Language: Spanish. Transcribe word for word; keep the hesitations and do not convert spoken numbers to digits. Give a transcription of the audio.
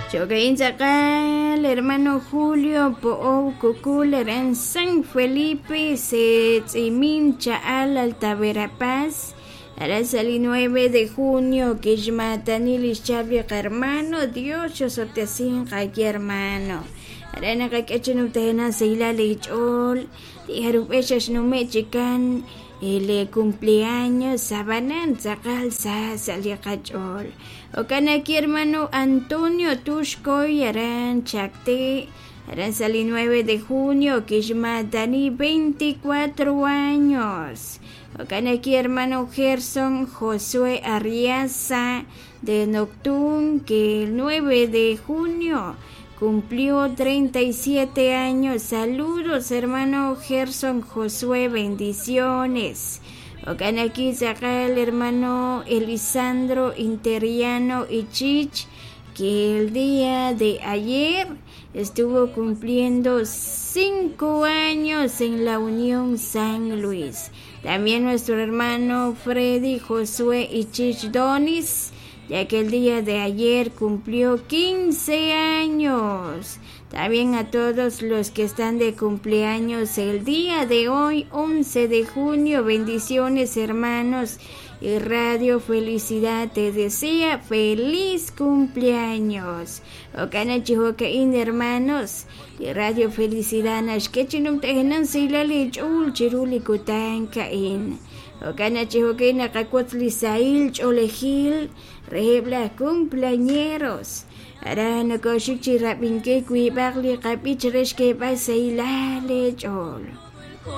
Chocainzacal, hermano Julio, po cuculer en San Felipe, se tsimincha al Altaverapaz. Ahora salí nueve de junio, que es matanilis chavia hermano, Dios yo soteasin kaki hermano. Ahora na kakachan utena se ila lechol, diharup echas no me chican. El cumpleaños sabanan sakal sa saliakachol. O kanaki hermano Antonio Tushkoy aran chakte. Aran salí nueve de junio, Kishmatani veinticuatro años. O kanaki hermano Gerson Josué Arriaza de Noctún, que el nueve de junio cumplió treinta y siete años. Saludos, hermano Gerson Josué, bendiciones. Ocanaki saca el hermano Elisandro Interiano Ichich, que el día de ayer estuvo cumpliendo cinco años en la Unión San Luis. También nuestro hermano Freddy Josué Ichich Donis, ya que el día de ayer cumplió quince años. También a todos los que están de cumpleaños el día de hoy, once de junio, bendiciones hermanos, y Radio Felicidad te desea feliz cumpleaños. Ocana chihocaín hermanos, y Radio Felicidad nashkechinum tehenan silalich ul chiruli kutankain. Ocana chihocaín akacuatli sail cholejil, Rebla cumpleañeros. Arana koshik chirapinke kuibagli kapich reshke basailale chol.